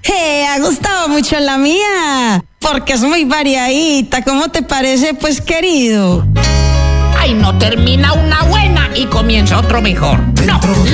Ha gustado mucho la mía, porque es muy variadita. ¿Cómo te parece, pues, querido? Ay, no termina una buena y comienza otro mejor. No,